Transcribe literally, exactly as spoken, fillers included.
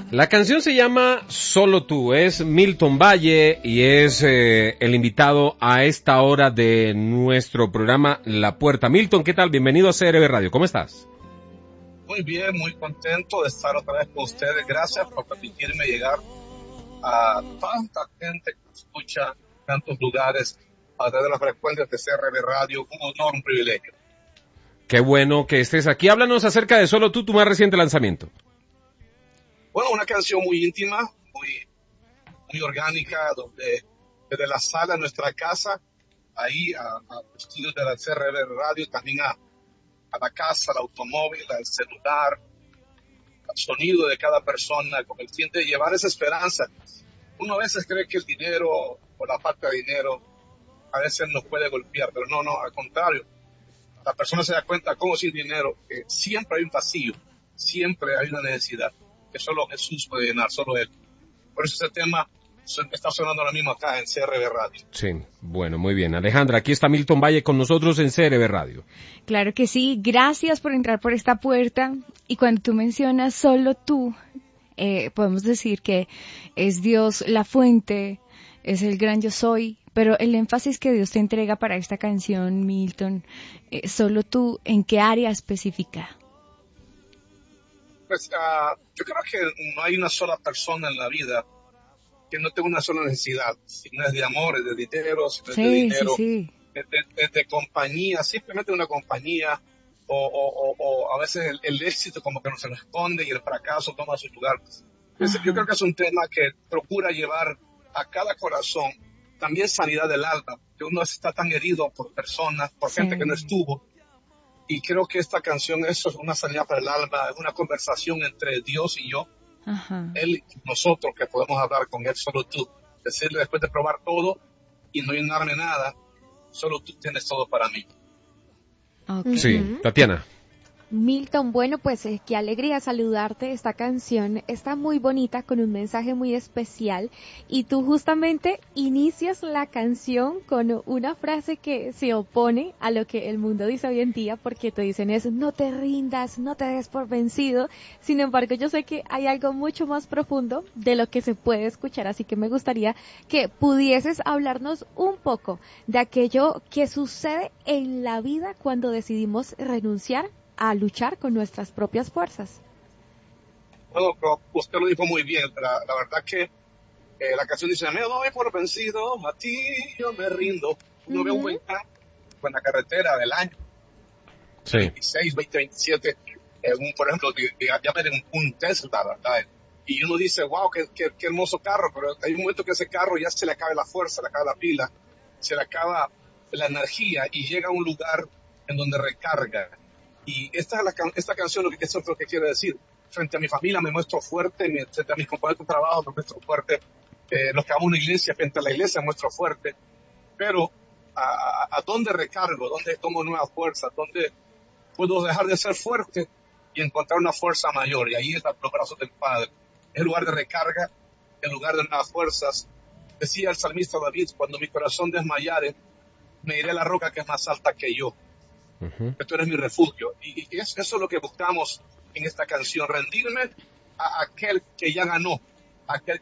La canción se llama Solo Tú, es Milton Valle y es eh, el invitado a esta hora de nuestro programa La Puerta. Milton, ¿qué tal? Bienvenido a C R B Radio, ¿cómo estás? Muy bien, muy contento de estar otra vez con ustedes. Gracias por permitirme llegar a tanta gente que escucha en tantos lugares a través de las frecuencias de C R B Radio. Un honor, un privilegio. Qué bueno que estés aquí. Háblanos acerca de Solo Tú, tu más reciente lanzamiento. Bueno, una canción muy íntima, muy, muy orgánica, donde desde la sala de nuestra casa, ahí a, a los estudios de la C R B Radio, también a, a la casa, al automóvil, al celular, al sonido de cada persona, con el fin de llevar esa esperanza. Uno a veces cree que el dinero o la falta de dinero a veces nos puede golpear, pero no, no, al contrario. La persona se da cuenta, como sin dinero, que siempre hay un vacío, siempre hay una necesidad, que solo Jesús puede llenar, solo Él. Por eso ese tema está sonando ahora mismo acá en C R B Radio. Sí, bueno, muy bien. Alejandra, aquí está Milton Valle con nosotros en C R B Radio. Claro que sí, gracias por entrar por esta puerta. Y cuando tú mencionas Solo Tú, eh, podemos decir que es Dios la fuente, es el gran yo soy, pero el énfasis que Dios te entrega para esta canción, Milton, eh, Solo Tú, ¿en qué área específica? Pues uh, yo creo que no hay una sola persona en la vida que no tenga una sola necesidad. Si no es de amor, es de dinero, si no es sí, de dinero, sí, sí. Es, de, es de compañía, simplemente una compañía, o, o, o, o a veces el, el éxito como que no se lo esconde y el fracaso toma su lugar. Entonces, yo creo que es un tema que procura llevar a cada corazón también sanidad del alma, que uno está tan herido por personas, por sí. gente que no estuvo. Y creo que esta canción, eso es una sanidad para el alma, es una conversación entre Dios y yo, Ajá. Él y nosotros, que podemos hablar con Él, solo tú. Decirle después de probar todo y no llenarme nada, solo tú tienes todo para mí. Okay. Sí, Tatiana. Milton, bueno, pues eh, qué alegría saludarte. Esta canción está muy bonita, con un mensaje muy especial, y tú justamente inicias la canción con una frase que se opone a lo que el mundo dice hoy en día, porque te dicen es no te rindas, no te des por vencido. Sin embargo, yo sé que hay algo mucho más profundo de lo que se puede escuchar, así que me gustaría que pudieses hablarnos un poco de aquello que sucede en la vida cuando decidimos renunciar a luchar con nuestras propias fuerzas. Bueno, usted lo dijo muy bien. La, la verdad que eh, la canción dice, me doy por vencido, a ti yo me rindo. Uno uh-huh. ve un buen campo en la carretera del año sí. veintiséis, veinte, veintisiete, eh, un, por ejemplo, ya ven un Tesla, ¿verdad? Y uno dice, wow, qué, qué, qué hermoso carro, pero hay un momento que ese carro ya se le acaba la fuerza, le acaba la pila, se le acaba la energía y llega a un lugar en donde recarga. Y esta, es la, esta canción lo que, eso es lo que quiere decir. Frente a mi familia me muestro fuerte, frente a mis compañeros de trabajo me muestro fuerte, eh, los que vamos a una iglesia, frente a la iglesia me muestro fuerte. Pero, ¿a, a dónde recargo? ¿Dónde tomo nueva fuerza? ¿Dónde puedo dejar de ser fuerte y encontrar una fuerza mayor? Y ahí están los brazos del Padre. Es el lugar de recarga, el lugar de nuevas fuerzas. Decía el salmista David, cuando mi corazón desmayare, me iré a la roca que es más alta que yo. Uh-huh. Que tú eres mi refugio. Y, y es, eso es lo que buscamos en esta canción, rendirme a aquel que ya ganó, a aquel